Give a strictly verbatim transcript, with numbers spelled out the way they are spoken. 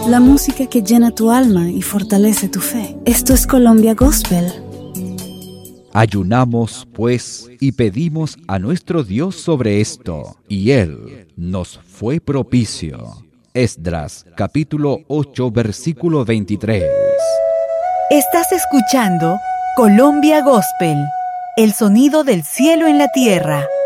la música que llena tu alma y fortalece tu fe. Esto es Colombia Gospel. Ayunamos, pues, y pedimos a nuestro Dios sobre esto, y Él nos fue propicio. Esdras, capítulo ocho, versículo veintitrés. Estás escuchando Colombia Gospel, el sonido del cielo en la tierra.